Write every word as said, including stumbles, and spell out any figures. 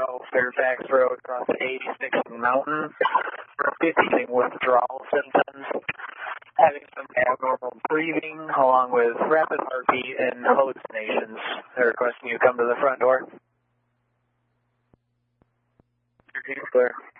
twelve Fairfax Road, across the eighty-sixth Mountain, repeating withdrawal symptoms, having some abnormal breathing, along with rapid heartbeat and hallucinations. They're requesting you come to the front door. Your team's clear.